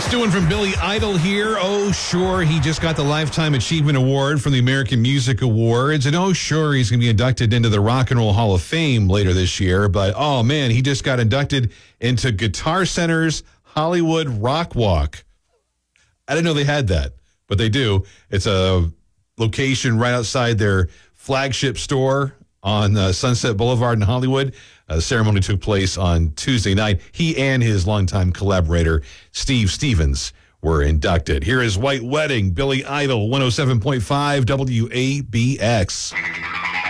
Doing from Billy Idol here. Oh, sure, he just got the Lifetime Achievement Award from the American Music Awards. And oh, sure, he's going to be inducted into the Rock and Roll Hall of Fame later this year. But, oh, man, he just got inducted into Guitar Center's Hollywood Rock Walk. I didn't know they had that, but they do. It's a location right outside their flagship store on Sunset Boulevard in Hollywood. The ceremony took place on Tuesday night. He and his longtime collaborator, Steve Stevens, were inducted. Here is White Wedding, Billy Idol, 107.5 WABX.